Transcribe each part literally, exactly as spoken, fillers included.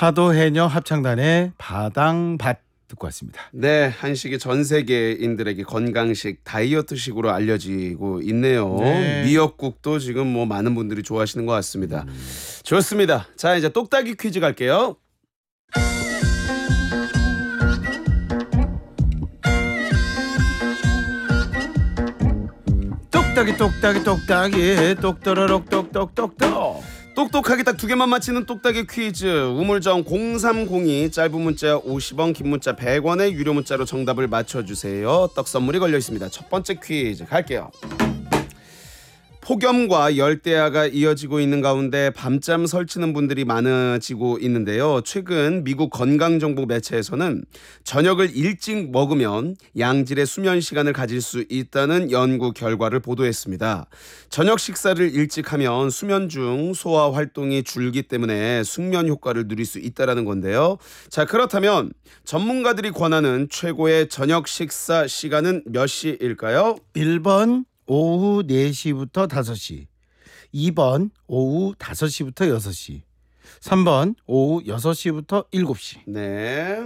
파도해녀 합창단의 바당밭 듣고 왔습니다. 네, 한식이 전 세계인들에게 건강식, 다이어트식으로 알려지고 있네요. 네. 미역국도 지금 뭐 많은 분들이 좋아하시는 것 같습니다. 음. 좋습니다. 자, 이제 똑딱이 퀴즈 갈게요. 똑딱이 똑딱이 똑딱이 똑떠러럭 똑똑똑똑. 똑똑하게 딱 두 개만 맞히는 똑딱이 퀴즈. 우물정 공삼공이 짧은 문자 오십 원, 긴 문자 백 원의 유료 문자로 정답을 맞춰주세요. 떡 선물이 걸려 있습니다. 첫 번째 퀴즈 갈게요. 폭염과 열대야가 이어지고 있는 가운데 밤잠 설치는 분들이 많아지고 있는데요. 최근 미국 건강정보 매체에서는 저녁을 일찍 먹으면 양질의 수면 시간을 가질 수 있다는 연구 결과를 보도했습니다. 저녁 식사를 일찍 하면 수면 중 소화 활동이 줄기 때문에 숙면 효과를 누릴 수 있다는 건데요. 자, 그렇다면 전문가들이 권하는 최고의 저녁 식사 시간은 몇 시일까요? 일 번 오후 네 시부터 다섯 시, 이 번 오후 다섯 시부터 여섯 시, 삼 번 오후 여섯 시부터 일곱 시. 네.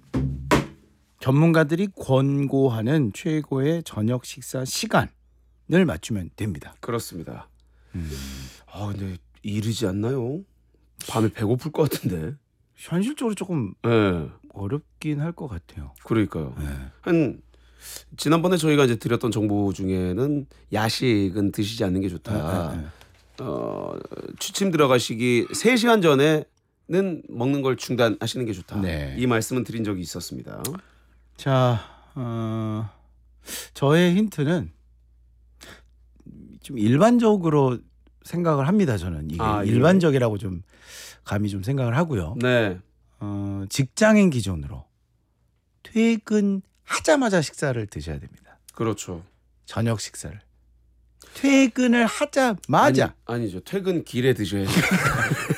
전문가들이 권고하는 최고의 저녁 식사 시간을 맞추면 됩니다. 그렇습니다. 음. 아, 근데 이르지 않나요? 밤에 배고플 것 같은데. 현실적으로 조금 네. 어렵긴 할 것 같아요. 그러니까요. 네. 한 지난번에 저희가 이제 드렸던 정보 중에는 야식은 드시지 않는 게 좋다. 네, 네. 어, 취침 들어가시기 세 시간 전에는 먹는 걸 중단하시는 게 좋다. 네. 이 말씀은 드린 적이 있었습니다. 자, 어, 저의 힌트는 좀 일반적으로 생각을 합니다. 저는 이게 아, 일반적이라고 좀 감히 좀 생각을 하고요. 네. 어, 직장인 기준으로 퇴근 하자마자 식사를 드셔야 됩니다. 그렇죠. 저녁 식사를. 퇴근을 하자마자. 아니, 아니죠. 퇴근 길에 드셔야죠.